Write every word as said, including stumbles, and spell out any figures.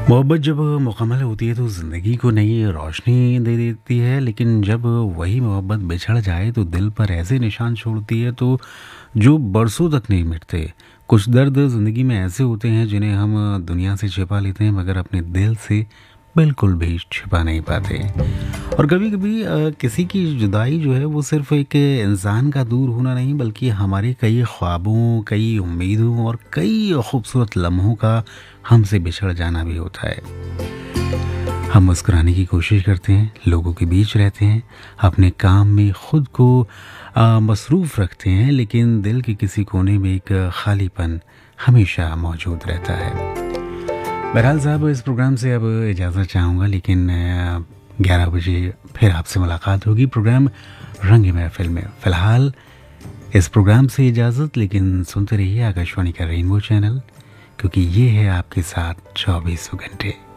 मोहब्बत जब मुकम्मल होती है तो ज़िंदगी को नई रोशनी दे देती है, लेकिन जब वही मोहब्बत बिछड़ जाए तो दिल पर ऐसे निशान छोड़ती है तो जो बरसों तक नहीं मिटते। कुछ दर्द ज़िंदगी में ऐसे होते हैं जिन्हें हम दुनिया से छिपा लेते हैं, मगर अपने दिल से बिल्कुल भी छिपा नहीं पाते। और कभी कभी अ, किसी की जुदाई जो है वो सिर्फ एक इंसान का दूर होना नहीं, बल्कि हमारे कई ख्वाबों, कई उम्मीदों और कई खूबसूरत लम्हों का हमसे बिछड़ जाना भी होता है। हम मुस्कुराने की कोशिश करते हैं, लोगों के बीच रहते हैं, अपने काम में खुद को अ, मसरूफ़ रखते हैं, लेकिन दिल के किसी कोने में एक खालीपन हमेशा मौजूद रहता है। बहरहाल साहब, इस प्रोग्राम से अब इजाज़त चाहूँगा, लेकिन ग्यारह बजे फिर आपसे मुलाकात होगी प्रोग्राम रंग महफिल में। फ़िलहाल इस प्रोग्राम से इजाज़त, लेकिन सुनते रहिए आकाशवाणी का रेनबो चैनल, क्योंकि ये है आपके साथ चौबीसों घंटे।